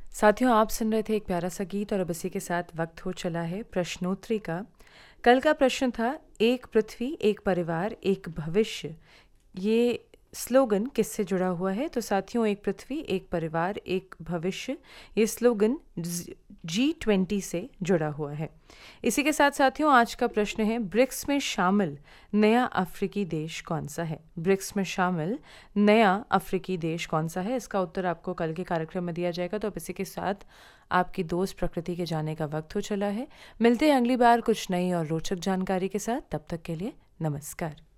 साथियों, आप सुन रहे थे एक प्यारा सा गीत और अब इसी के साथ वक्त हो चला है प्रश्नोत्तरी का। कल का प्रश्न था, एक पृथ्वी एक परिवार एक भविष्य, ये स्लोगन किससे जुड़ा हुआ है? तो साथियों, एक पृथ्वी एक परिवार एक भविष्य, ये स्लोगन G20 से जुड़ा हुआ है। इसी के साथ साथियों, आज का प्रश्न है, ब्रिक्स में शामिल नया अफ्रीकी देश कौन सा है? ब्रिक्स में शामिल नया अफ्रीकी देश कौन सा है? इसका उत्तर आपको कल के कार्यक्रम में दिया जाएगा। तो अब इसी के साथ आपकी दोस्त प्रकृति के जाने का वक्त हो चला है। मिलते हैं अगली बार कुछ नई और रोचक जानकारी के साथ। तब तक के लिए नमस्कार।